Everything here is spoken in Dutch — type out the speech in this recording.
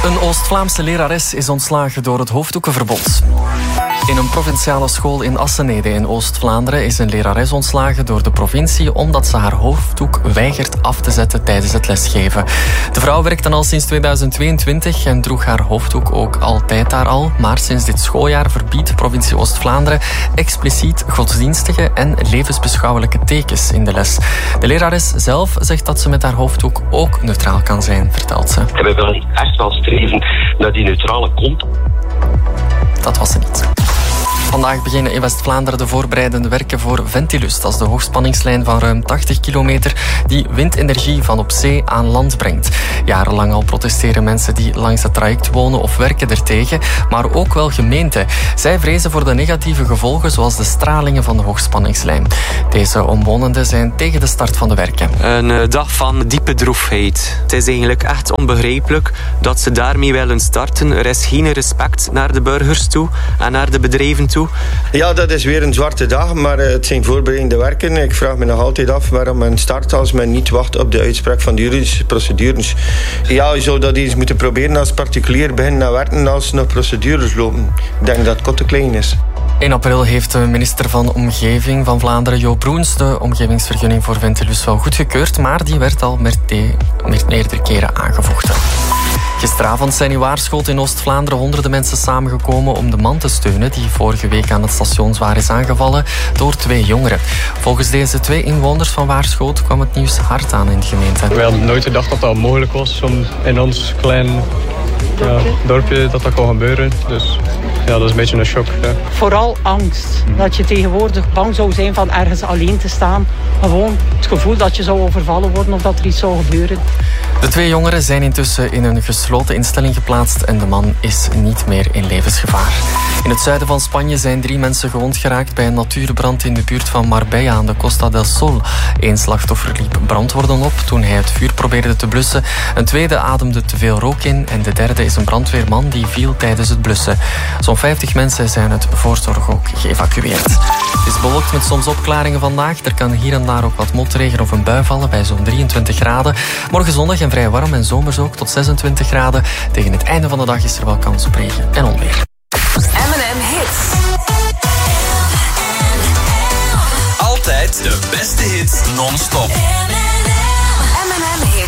Een Oost-Vlaamse lerares is ontslagen door het hoofddoekenverbod. In een provinciale school in Assenede in Oost-Vlaanderen is een lerares ontslagen door de provincie omdat ze haar hoofddoek weigert af te zetten tijdens het lesgeven. De vrouw werkte al sinds 2022 en droeg haar hoofddoek ook altijd daar al. Maar sinds dit schooljaar verbiedt de provincie Oost-Vlaanderen expliciet godsdienstige en levensbeschouwelijke tekens in de les. De lerares zelf zegt dat ze met haar hoofddoek ook neutraal kan zijn, vertelt ze. We willen echt wel streven naar die neutrale kont. Dat was ze niet. Vandaag beginnen in West-Vlaanderen de voorbereidende werken voor Ventilus. Dat is de hoogspanningslijn van ruim 80 kilometer die windenergie van op zee aan land brengt. Jarenlang al protesteren mensen die langs het traject wonen of werken ertegen, maar ook wel gemeenten. Zij vrezen voor de negatieve gevolgen zoals de stralingen van de hoogspanningslijn. Deze omwonenden zijn tegen de start van de werken. Een dag van diepe droefheid. Het is eigenlijk echt onbegrijpelijk dat ze daarmee willen starten. Er is geen respect naar de burgers toe en naar de bedrijven toe. Ja, dat is weer een zwarte dag, maar het zijn voorbereidende werken. Ik vraag me nog altijd af waarom men start als men niet wacht op de uitspraak van de juridische procedures. Ja, je zou dat eens moeten proberen als particulier beginnen te werken als nog procedures lopen. Ik denk dat het kot te klein is. In april heeft de minister van Omgeving van Vlaanderen, Jo Broens, de omgevingsvergunning voor Ventilus wel goedgekeurd, maar die werd al meerdere keren aangevochten. Gisteravond zijn in Waarschoot in Oost-Vlaanderen honderden mensen samengekomen om de man te steunen die vorige week aan het station zwaar is aangevallen door 2 jongeren. Volgens deze 2 inwoners van Waarschoot kwam het nieuws hard aan in de gemeente. We hadden nooit gedacht dat dat mogelijk was om in ons klein dorpje dat kon gebeuren. Dus ja, dat is een beetje een shock. Ja. Vooral angst. Dat je tegenwoordig bang zou zijn van ergens alleen te staan. Gewoon het gevoel dat je zou overvallen worden of dat er iets zou gebeuren. De 2 jongeren zijn intussen in een gesloten instelling geplaatst en de man is niet meer in levensgevaar. In het zuiden van Spanje zijn 3 mensen gewond geraakt bij een natuurbrand in de buurt van Marbella aan de Costa del Sol. 1 slachtoffer liep brandwonden op toen hij het vuur probeerde te blussen. Een tweede ademde te veel rook in en de derde is een brandweerman die viel tijdens het blussen. Zo'n 50 mensen zijn uit voorzorg ook geëvacueerd. Het is bewolkt met soms opklaringen vandaag. Er kan hier en daar ook wat motregen of een bui vallen bij zo'n 23 graden. Morgen zonnig en vrij warm en zomers ook tot 26 graden. Tegen het einde van de dag is er wel kans op regen en onweer. M&M Hits. Altijd de beste hits non-stop. M&M Hits.